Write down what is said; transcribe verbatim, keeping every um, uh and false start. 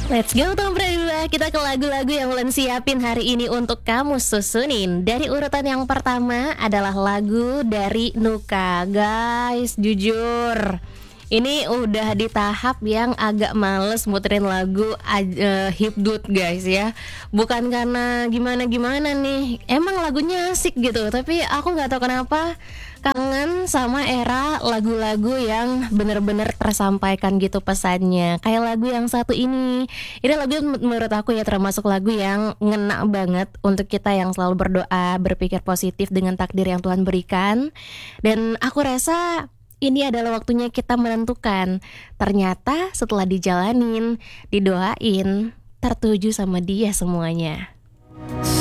Let's go Tom berdua. Kita ke lagu-lagu yang Ulen siapin hari ini untuk kamu susunin. Dari urutan yang pertama adalah lagu dari Nuka. Guys, jujur ini udah di tahap yang agak males muterin lagu uh, hipdut guys ya. Bukan karena gimana-gimana nih, emang lagunya asik gitu, tapi aku gak tahu kenapa kangen sama era lagu-lagu yang bener-bener tersampaikan gitu pesannya. Kayak lagu yang satu ini. Ini lagu yang menurut aku ya termasuk lagu yang ngena banget untuk kita yang selalu berdoa, berpikir positif dengan takdir yang Tuhan berikan. Dan aku rasa ini adalah waktunya kita menentukan. Ternyata setelah dijalanin, didoain, tertuju sama dia semuanya.